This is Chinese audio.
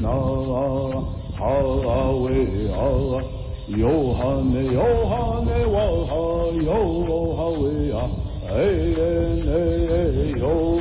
那哈喂啊，哟哈呢哟哈呢哇哈哟哈喂啊，哎哎哎哟。